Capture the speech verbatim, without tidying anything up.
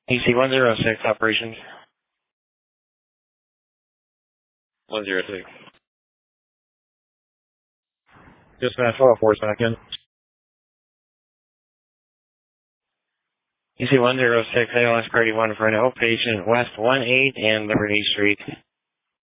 E C one zero six operations. one zero six. Dispatch one oh four second. E C one zero six, A L S Party one for an outpatient West one eight and Liberty Street.